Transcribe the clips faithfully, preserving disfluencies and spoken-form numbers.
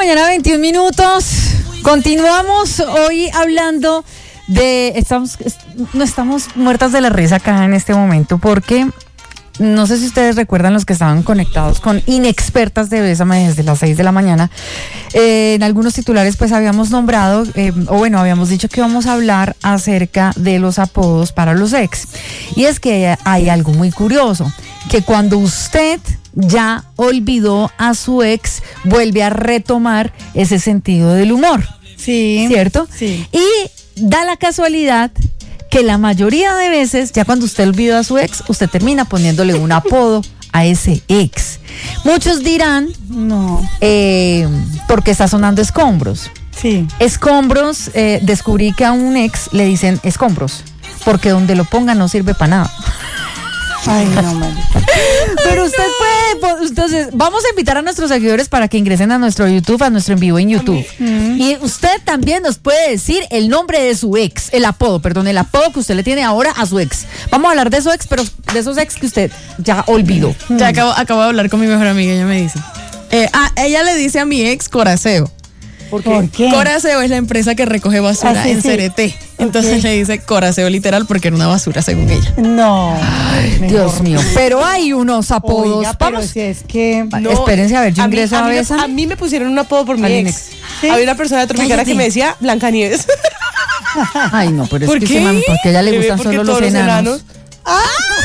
mañana, veintiún minutos. Continuamos hoy hablando de... Estamos, no estamos muertas de la risa acá en este momento porque... No sé si ustedes recuerdan los que estaban conectados con Inexpertas de Bésame desde las seis de la mañana. Eh, en algunos titulares pues habíamos nombrado, eh, o bueno, habíamos dicho que íbamos a hablar acerca de los apodos para los ex. Y es que hay algo muy curioso, que cuando usted ya olvidó a su ex, vuelve a retomar ese sentido del humor. Sí. ¿Cierto? Sí. Y da la casualidad que la mayoría de veces, ya cuando usted olvida a su ex, usted termina poniéndole un apodo a ese ex. Muchos dirán, no, eh, porque está sonando escombros. Sí. Escombros, eh, descubrí que a un ex le dicen escombros, porque donde lo pongan no sirve para nada. Ay, no, marica. Pero usted puede, entonces, vamos a invitar a nuestros seguidores para que ingresen a nuestro YouTube, a nuestro en vivo en YouTube. Mm. Y usted también nos puede decir el nombre de su ex, el apodo, perdón, el apodo que usted le tiene ahora a su ex. Vamos a hablar de su ex, pero de esos ex que usted ya olvidó. Ya acabo, acabo de hablar con mi mejor amiga, ella me dice. Eh, ah, ella le dice a mi ex Coraseo. ¿Por qué? ¿Por qué? Coraseo es la empresa que recoge basura ah, sí, en sí. C R T. Entonces okay. le dice Coraseo literal porque era una basura según ella. No. Ay, Dios mío. Pero hay unos apodos. Oiga, Vamos. pero si es que... No, espérense a ver, yo a ingreso mí, a, a, mí, Bésame. a mí me pusieron un apodo por mi Al ex. ex. ¿Sí? Había una persona de Tropicana Cállate. que me decía Blancanieves. Ay, no, pero es ¿Por que qué? se man, porque a ella le Bebé, gustan porque solo todos los enanos. los enanos. ¡Ah!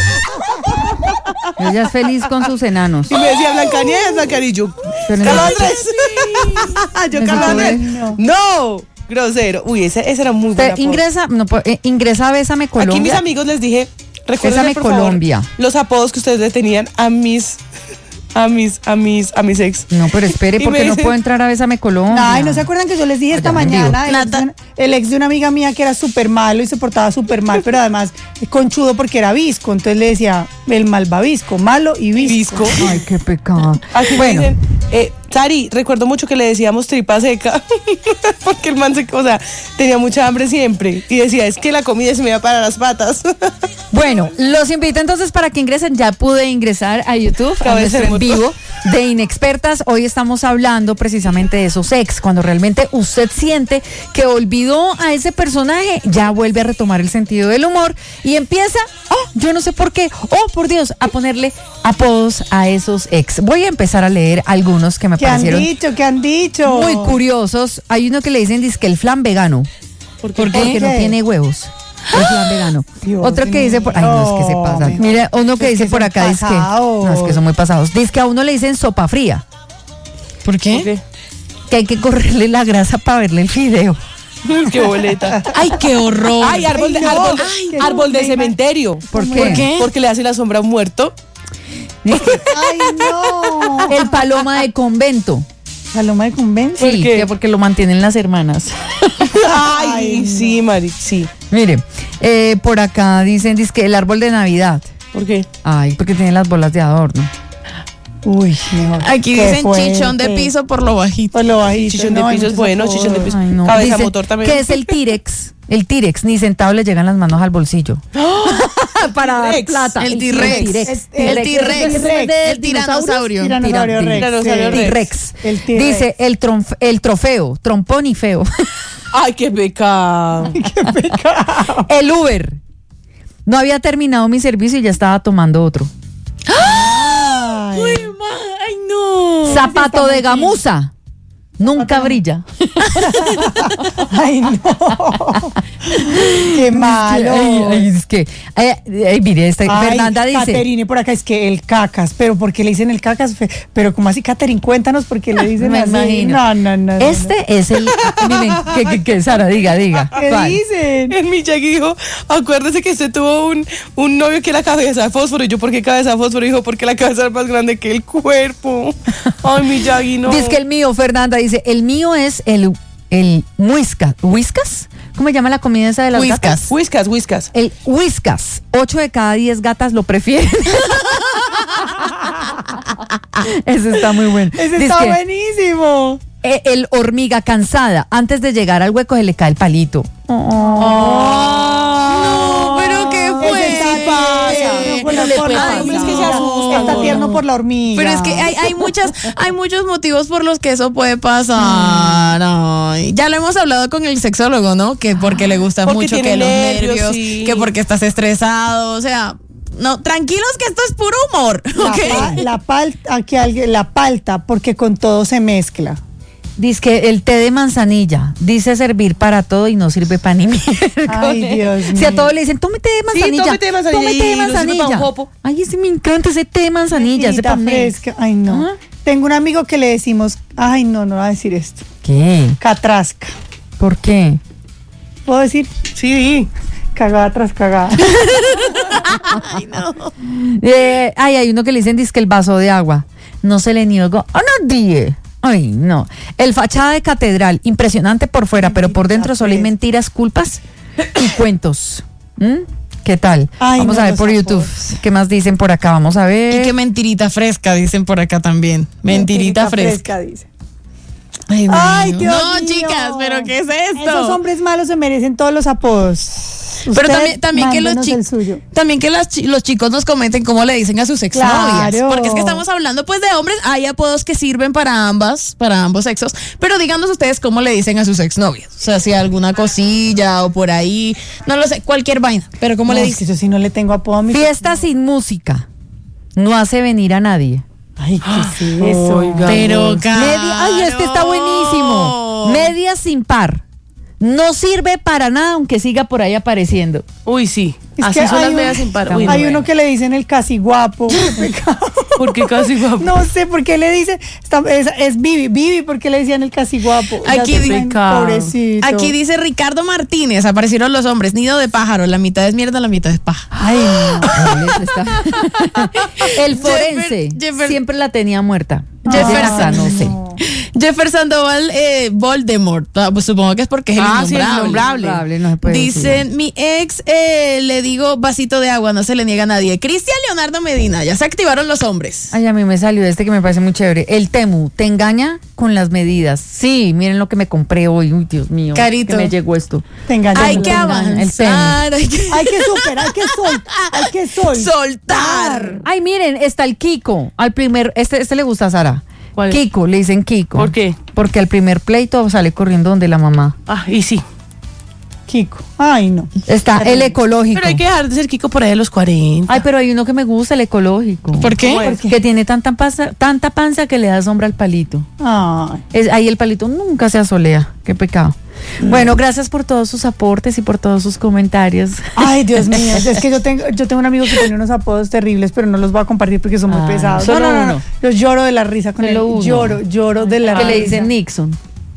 Ella es feliz con sus enanos. Y me decía Blancanieves, Blancanieves. Yo, Pero Carlos no- Andrés. Yo, Eso Carlos fue- Andrés. No. no. Grosero. Uy, ese, ese era muy Usted bueno. ingresa, no, eh, ingresa a Bésame Colombia. Aquí mis amigos les dije, recuerden Bésame por favor Colombia. los apodos que ustedes le tenían a mis a mis a mis a mis ex. No, pero espere, Y porque me no dicen- puedo entrar a Bésame Colombia. Ay, ¿no se acuerdan que yo les dije esta Oye, en mañana? El ex, Nata. de una, el ex de una amiga mía que era súper malo y se portaba súper mal, pero además conchudo porque era visco. Entonces le decía el malvavisco, malo y visco. Visco. Ay, qué pecado. Aquí Bueno, me dicen, eh, Sari, recuerdo mucho que le decíamos tripa seca, porque el man se, o sea, tenía mucha hambre siempre y decía, es que la comida se me iba para las patas. bueno, los invito entonces para que ingresen. Ya pude ingresar a YouTube, a Cabeza nuestro de en moto. vivo de Inexpertas. Hoy estamos hablando precisamente de esos ex. Cuando realmente usted siente que olvidó a ese personaje, ya vuelve a retomar el sentido del humor y empieza, oh, yo no sé por qué, oh, por Dios, a ponerle apodos a esos ex. Voy a empezar a leer algunos que me ¿Qué han parecieron dicho? ¿Qué han dicho? muy curiosos. Hay uno que le dicen dizque el flan vegano. ¿Por qué? Porque no qué? tiene huevos. El flan vegano. Dios Otro que dice por... Ay, no, es que se pasa. mío. Mira, uno que Es dice que por son acá, dice que... pasados. No, es que son muy pasados. Dice que a uno le dicen sopa fría. ¿Por qué? ¿Por qué? Que hay que correrle la grasa para verle el fideo. Uy, qué boleta. Ay, qué horror. Ay, árbol de, Ay, no. árbol, Ay, qué árbol de horror. cementerio. ¿Por ¿Por qué? qué? Porque le hace la sombra a un muerto. Ay, no. El paloma de convento. Paloma de convento. Sí, qué? que porque lo mantienen las hermanas. Ay, Ay, no. sí, Mari, sí. Mire, eh, por acá dicen dice que el árbol de Navidad. ¿Por qué? Ay, porque tiene las bolas de adorno. Uy, mejor. Aquí Qué dicen fuerte. chichón de piso por lo bajito. Por lo bajito. Chichón de no, piso no es se bueno, puede. chichón de piso. Ay, no. Cabeza Dicen motor también. que es el T-Rex. El T-Rex, ni sentado le llegan las manos al bolsillo. Para dar T-Rex. plata. El T-Rex. El T-Rex. Es- El T-Rex. el de El tiranosaurio. Tiranosaurio Rex. Tiranosaurio sí. Rex. T-Rex. El T-Rex. Dice el, tronf- el trofeo, trompón y feo. Ay, qué pecado. Qué pecado. El Uber. No había terminado mi servicio y ya estaba tomando otro. Ay. Uy, ma- Ay, no. Zapato de gamuza. Nunca brilla. Ay, no. Qué malo. Ay, ay, es que, ay, ay, mire, esta Ay, Fernanda dice. Caterine por acá es que el cacas, pero ¿por qué le dicen el cacas? Fe- Pero como así, Caterine, cuéntanos por qué le dicen Me así. imagino. No, no, no. no, Este es el. Miren, que, que, que Sara, diga, diga. no. ¿Qué ¿Cuál? dicen? El Miyagi dijo, acuérdese que usted tuvo un, un novio que la cabeza de fósforo. Y yo, ¿por qué cabeza de fósforo? Dijo, porque la cabeza era más grande que el cuerpo. Ay, Miyagi, no. Dice que el mío, Fernanda, dice, el mío es el, el Whiskas. ¿Whiskas? ¿Cómo se llama la comida esa de las Whiskas. gatas? Whiskas, whiskas. El Whiskas. Ocho de cada diez gatas lo prefieren. Ese está muy bueno. Ese Dice está que, buenísimo. eh, el hormiga cansada. Antes de llegar al hueco se le cae el palito. No, pero ¿qué fue? Ese está pasa. Eh, Por la le forma pasa. de Ay, es que se hablar. asusta. Es que está tierno por la hormiga. Pero es que hay, hay muchas, hay muchos motivos por los que eso puede pasar. Ay, ya lo hemos hablado con el sexólogo, ¿no? Que porque le gusta Porque mucho, tiene que los nervios, nervios, sí. que porque estás estresado, o sea, no, tranquilos que esto es puro humor, La, ¿ok? pa- la palta, aquí alguien, la palta, porque con todo se mezcla. Dice que el té de manzanilla dice servir para todo y no sirve para ni miércoles. Ay, Dios Si a mío. todos le dicen, tome té de manzanilla. tome té de manzanilla tome té de y no sirve manzanilla. pa' un jopo. Ay, ese me encanta ese té de manzanilla. Ese Fresquita, pa' mí. fresca. Ay, no. ¿Ah? Tengo un amigo que le decimos, ay, no, no va a decir esto. ¿Qué? Catrasca. ¿Por qué? ¿Puedo decir? Sí. Cagada tras cagada. Ay, no. Eh, ay, hay uno que le dicen dice que el vaso de agua. No se le niega a nadie. Ay, no. El fachada de catedral, impresionante por fuera, pero por dentro solo hay mentiras, culpas y cuentos. ¿Mm? ¿Qué tal? Ay, Vamos no, a ver los por YouTube. apodos. ¿Qué más dicen por acá? Vamos a ver. Y qué mentirita fresca, dicen por acá también. Mentirita, fresca. dice. Ay, Ay, no. Dios No, mío. chicas, pero ¿qué es esto? Esos hombres malos se merecen todos los apodos. Pero Usted, también, también que los mándenos el chicos suyo. también que las chi- los chicos nos comenten cómo le dicen a sus exnovias, Claro. porque es que estamos hablando pues de hombres, hay apodos que sirven para ambas, para ambos sexos, pero díganos ustedes cómo le dicen a sus exnovias, o sea, si alguna cosilla o por ahí, no lo sé, cualquier vaina, pero cómo No, le es que dicen. yo sí no le tengo apodo a mi Fiesta sin música. No hace venir a nadie. Ay, ¿qué es eso? Oiga. Pero Media, ay, este está buenísimo. Media sin par. No sirve para nada, aunque siga por ahí apareciendo. Uy, sí. Es Así que son hay las un- medias sin par. Está Uy, muy Hay no. uno que le dicen el casi guapo. Qué pecado. Porque casi guapo. No sé por qué le dicen. está- es, es Vivi. Vivi, ¿por qué le decían el casi guapo? Ya Aquí se di- ven, Pecado. pobrecito. Aquí dice Ricardo Martínez, aparecieron los hombres, nido de pájaro, la mitad es mierda, la mitad es paja. Ay, no. Él está- El forense Jeffer- Jeffer- siempre la tenía muerta. Jefferson. Esa, no sé. No. Jeffer Sandoval eh, Voldemort, ah, pues supongo que es porque es el Ah, sí, el innombrable. innombrable. No se puede Dicen, decir. mi ex eh, le digo vasito de agua, no se le niega a nadie. Cristian Leonardo Medina, ya se activaron los hombres. Ay, a mí me salió este que me parece muy chévere. El Temu, te engaña con las medidas. Sí, miren lo que me compré hoy. Uy, Dios mío. Carito. Que me llegó esto. Te engañan. Hay te que engañan. el Temu. avanzar, hay que Hay que superar, hay que sol, hay que sol. soltar. Ay, miren, está el Kiko. Al primer, este, este le gusta a Sara. ¿Cuál es? Kiko, le dicen Kiko. ¿Por qué? Porque al primer pleito sale corriendo donde la mamá. Ah, y sí. Kiko. Ay, no. Está el ecológico. Pero hay que dejar de ser Kiko por ahí a los cuarenta. Ay, pero hay uno que me gusta, el ecológico. ¿Por qué? ¿Cómo es? Que tiene tanta panza, tanta panza que le da sombra al palito. Ay. Es, ahí el palito nunca se asolea. Qué pecado. Bueno, gracias por todos sus aportes y por todos sus comentarios. Ay, Dios mío. Es que yo tengo, yo tengo un amigo que tiene unos apodos terribles, pero no los voy a compartir porque son muy Ah, pesados. solo no, no, no, uno. no. Yo lloro de la risa con él. Solo uno. Lloro, lloro de la Que risa. le dicen Nixon.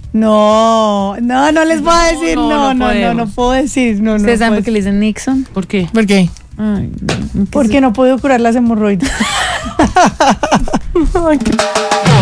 No, no, no les voy a decir. no, No, no, no no, no, podemos. puedo decir. No, no. ¿Ustedes saben puedo por qué le dicen Nixon? ¿Por qué? ¿Por qué? Ay, no, Porque no puedo curar las hemorroides.